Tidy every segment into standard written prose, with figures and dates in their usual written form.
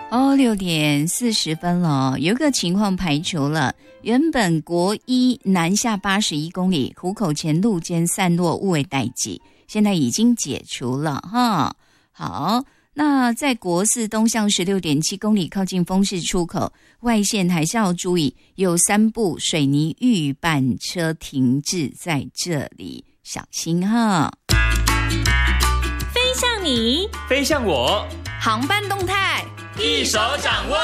6点40了，有个情况排除了，原本国一南下81公里，湖口前路间散落误为代际，现在已经解除了哈。好，那在国四东向16.7公里，靠近丰市出口外线还是要注意，有3部水泥预拌车停滞在这里，小心哈。 飞向你， 飞向我， 航班动态一手掌握。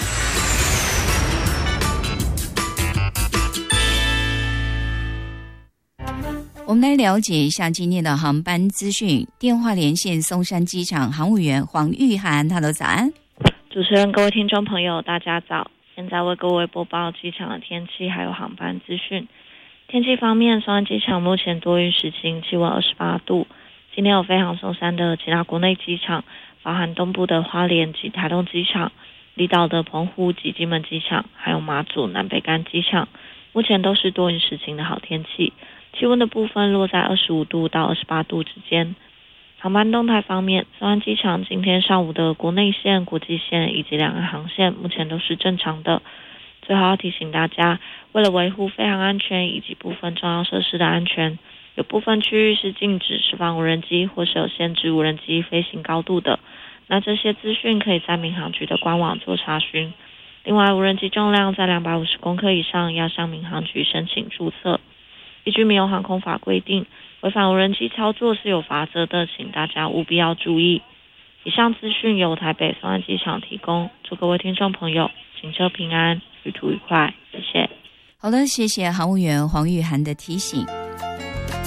我们来了解一下今天的航班资讯。电话连线松山机场航务员黄玉涵，哈喽，早安。 主持人，各位听众朋友，大家早。现在为各位播报机场的天气还有航班资讯。天气方面，松山机场目前多云时晴，气温28度。今天有飞航松山的其他国内机场，包含东部的花莲及台东机场、离岛的澎湖及金门机场，还有马祖南北干机场，目前都是多云时晴的好天气。气温的部分落在25度到28度之间。航班动态方面，松山机场今天上午的国内线、国际线以及两岸航线目前都是正常的。最后要提醒大家，为了维护飞航安全以及部分重要设施的安全，有部分区域是禁止释放无人机或是有限制无人机飞行高度的。那这些资讯可以在民航局的官网做查询。另外，无人机重量在250公克以上，要向民航局申请注册。依据民用航空法规定，违反无人机操作是有罚则的，请大家务必要注意。以上资讯由台北松山机场提供，祝各位听众朋友行车平安，旅途愉快，谢谢。 好的，谢谢航务员黄玉涵的提醒。